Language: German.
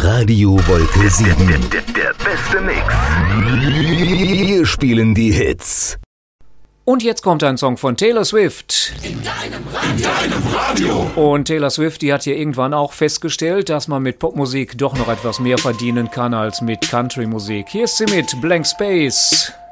Radio Wolke 7. Der beste Mix. Wir spielen die Hits. Und jetzt kommt ein Song von Taylor Swift. In deinem Radio. Und Taylor Swift, die hat hier irgendwann auch festgestellt, dass man mit Popmusik doch noch etwas mehr verdienen kann als mit Country-Musik. Hier ist sie mit Blank Space.